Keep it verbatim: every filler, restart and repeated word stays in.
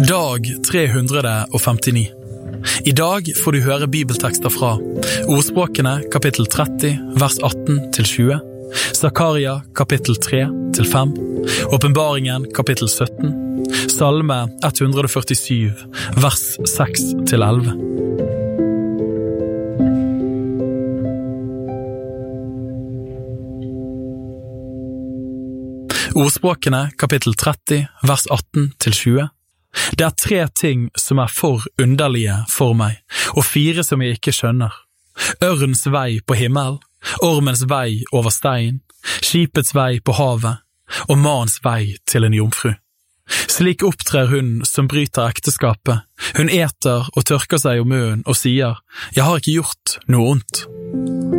Dag tre hundre og femtini. I dag får du høre bibeltekster fra Ordspråkene kapittel tretti, vers atten til tjue, Zakaria kapittel tre til fem, Åpenbaringen kapittel sytten, Salme ett hundre og førtisju, vers seks til elleve. Ordspråkene kapittel tretti, vers atten til tjue. Det er tre ting som er for underlige for meg, og fire som jeg ikke skjønner. Ørens vei på himmel, ormens vei over stein, skipets vei på havet, og mannens vei til en jomfru. Slik opptrer hun som bryter ekteskapet. Hun eter og tørker seg om munnen og sier, «Jeg har ikke gjort noe ondt.»